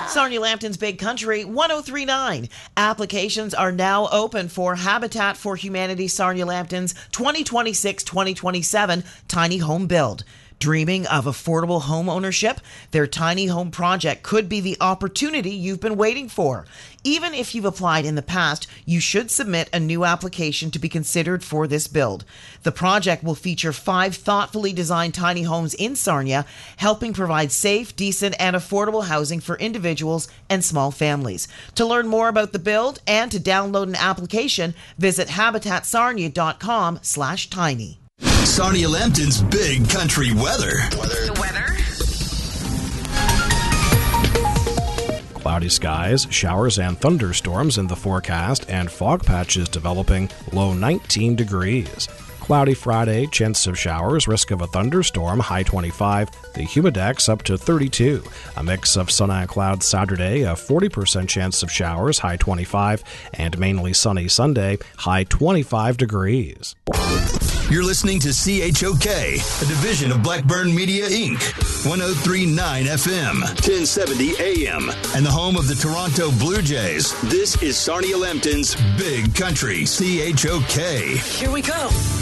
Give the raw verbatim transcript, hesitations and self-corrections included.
Sarnia Lambton's Big Country, one oh three point nine. Applications are now open for Habitat for Humanity Sarnia Lambton's twenty twenty-six twenty twenty-seven tiny home build. Dreaming of affordable home ownership? Their tiny home project could be the opportunity you've been waiting for. Even if you've applied in the past, you should submit a new application to be considered for this build. The project will feature five thoughtfully designed tiny homes in Sarnia, helping provide safe, decent, and affordable housing for individuals and small families. To learn more about the build and to download an application, visit habitat sarnia dot com slash tiny. Sarnia Lambton's Big Country weather. Weather. The weather. Cloudy skies, showers and thunderstorms in the forecast, and fog patches developing, low nineteen degrees. Cloudy Friday, chance of showers, risk of a thunderstorm, high twenty-five. The humidex up to thirty-two. A mix of sun and clouds Saturday, a forty percent chance of showers, high twenty-five. And mainly sunny Sunday, high twenty-five degrees. You're listening to C H O K, a division of Blackburn Media, Incorporated. one oh three point nine F M, ten seventy A M, and the home of the Toronto Blue Jays. This is Sarnia Lambton's Big Country, C H O K. Here we go.